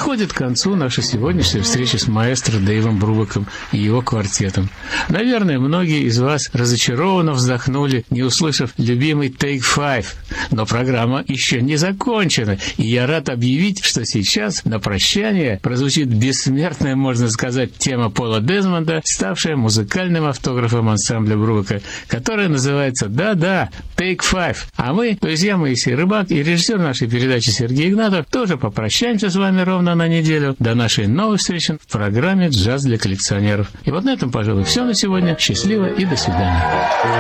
Подходит к концу наша сегодняшняя встреча с маэстро Дэйвом Брубаком и его квартетом. Наверное, многие из вас разочарованно вздохнули, не услышав любимый Take Five. Но программа еще не закончена, и я рад объявить, что сейчас на прощание прозвучит бессмертная, можно сказать, тема Пола Дезмонда, ставшая музыкальным автографом ансамбля Брубака, которая называется «Да-да, Take Five». А мы, друзья Моисей Рыбак и режиссер нашей передачи Сергей Игнатов, тоже попрощаемся с вами ровно на неделю. До нашей новой встречи в программе «Джаз для коллекционеров». И вот на этом, пожалуй, все на сегодня. Счастливо и до свидания.